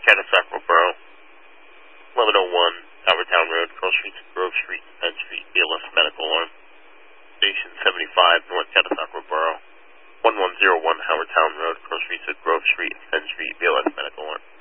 Catasauqua Borough. 1101 Howard Town Road, Cross Street, Grove Street, Penn Street, BLS Medical Alarm. Station 75, North Catasauqua Borough. 1101 Howard Town Road, Cross Street, Grove Street, Penn Street, BLS Medical Alarm.